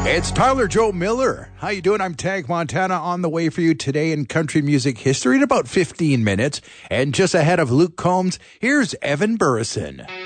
It's Tyler Joe Miller. How you doing? I'm Tag Montana on the way for you today in country music history in about 15 minutes. And just ahead of Luke Combs, here's Evan Burrison.